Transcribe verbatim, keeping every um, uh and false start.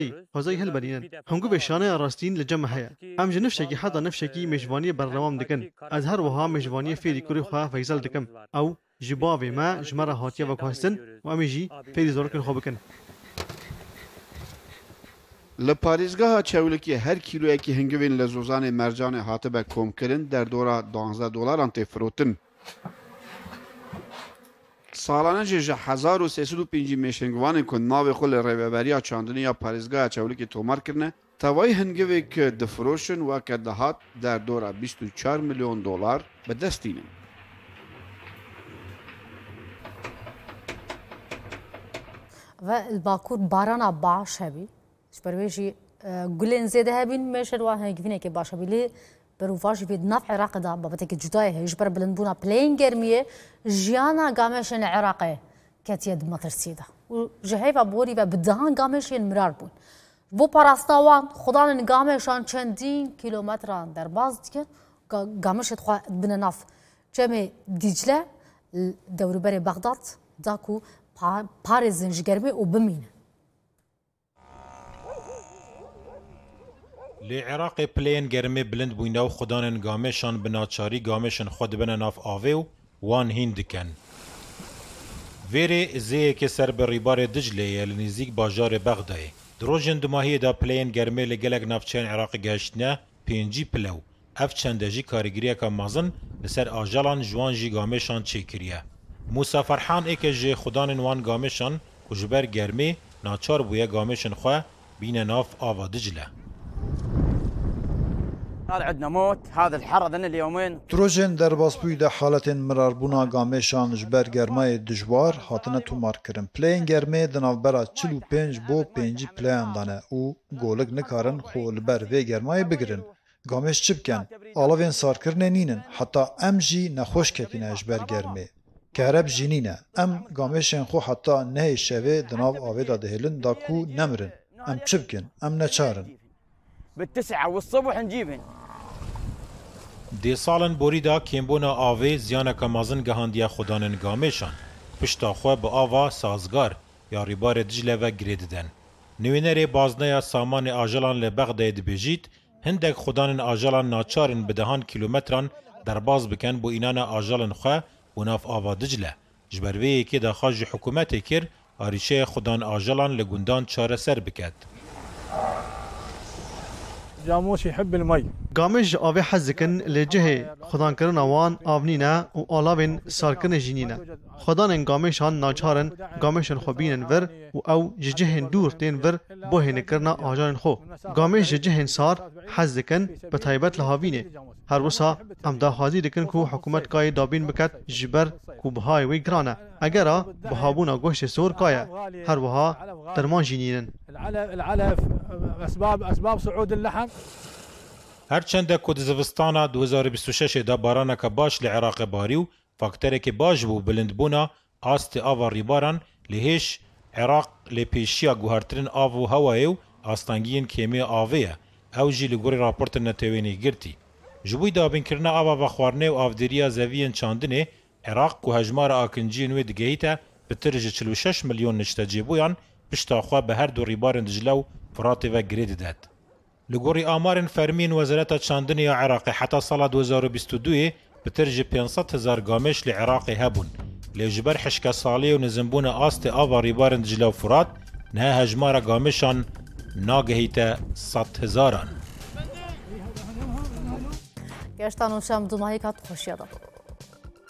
خوزای هل برینن هنگو به شانه راستین لجمع هیا ام جنفشکی حتی نفشکی مجوانی برنامه دکن از هر وها مجوانی فیری کوری خواه فیصل دکم او جباوی ما جمره هاتیه و کهستن و امیجی فیری زورکن خوب بکن. لپاریزگاه چولکی هر کیلویی که هنگوین لزوزان مرجان هاتبه کم کردن در دورا دوازده دلار انت فروتن. سالانه جه هزار و سیصد و پنج میشنگوان کن ناو خل ریوبریا چاندنی یا پاریزگاه چولکی تومار کرنه توای هنگوی که دفروشن و که دهات در دورا بیست و چهار میلیون دلار به دستینه. و الباکور بارانا باش هبی شبرویجی گلین زیده هبین میشر و هنگوینه که باش هبی لی بروفاش في نفع العراق دا بابتك جدايه يجبر بلندبونا بلين جرميه جيانا قامشن عراقي كاتيد مطرسيدا وجهيفا بوري بدهان قامشن مرار بون بو باراستاوان خدان قامشان چندين كيلومتران در باز دكن قامش تخوا بنا ناف جمع ديجله دوربري بغداد داكو باريز جرمي وبمين لعراق پلین گرمه بلند بوینه و خدان گامشان بناچاری گامشان خود بنا ناف آوه و وان هین دکن. ویره زیه که سر بریبار دجله یل نزیک باجار بغدای. دروژن دماهی دا پلین گرمه لگلگ نافچین عراق گشتنه پینجی پلو. اف چنده جی کارگریه که مازن لسر آجالان جوان جی گامشان چه کریه. موسا فرحان ایک جی خدان وان گامشان کجبر گرمه ناچار بویه گامشان خواه بین ناف آوا دجله. عندنا موت هذا الحر ذن اليومين تروجن در باسبوی ده حالت مراربونا گامشان جبر گرمای دجوار هاتنه تومار کرن پلین گرمه دناوبرا چل و پنج بو پنجی پلین دانه او گولگ نکارن خو لبر وی گرمای بگرن گامش چی بکن آلاوین سارکرنه نینن حتی ام جی نخوش کتینه جبر گرمه کهرب جینینه ام گامشن خو حتی نه شوه دناو آوه دا دهلن دا کو نمرن ام چی بکن ام نچارن بالتسعة والصبح نجيبهن دی سالن بوریدا کمبونا آوه زیانه که مازن گهاندیا خدانن گامشان پشتا خواه با آوا سازگار یا ریبار دجله و گریددن. نوینر بازنه سامان آجالان لبغده دبیجید هندک خدانن آجالان ناچارن بدهان کیلومتران در باز بکن بو اینان آجالان خواه و ناف آوا دجله. جبروی که دا خاج حکومت کر آریشه خدان آجالان لگوندان چاره سر بکد. جاموس يحب المي قامش آوه حزکن لجه خدان کرن آوان آونینه و آلاوین سارکن جینینه خدان قامش هان ناچارن قامشن خو بینن ور و او جهن دور تین ور بوهن کرنا آجان خو قامش جهن سار حزکن بتایبت لهاوینه هر وسا ام دا حاضی دکن کو حکومت کای دابین بکت جبر کو بهای وی گرانه اگرا بهابونا گوشت سور کایا هر وها درمان جینینن العلف العلف اسباب اسباب صعود اللحم هرچند کود زوستانا دو هزار و بیست و شش دا بارانه که باش لعراق باریو فاکتره که باش بو بلند بونا آست آوا ریباران لهش عراق لپیشیا گوهرترین آو و هوایو آستانگین کمی آویه او جی لگوری راپورت نتوینی گرتی جبوی دابین کرنا آوا و خوارنه و آفدریا زوین چاندنه عراق کو هجمار آکنجین و دگهیتا بترج چهل و شش میلیون نشته بویان پشتا خواه به هر دو ریبارن دجلو فرات و گرید داد. لگوری آمارن فرمین وزارت چاندنی عراقی حتی سال دو هزار و بیست و دو بترج پانصد هزار گامش لعراقی هبون. لجبر حشک سالی و نزنبون آست آوا ریبارن دجلو فرات نه هجمار گامشان ناگهیتا صد هزاران. گشتان و شم دو ماهی کات خوشیادا.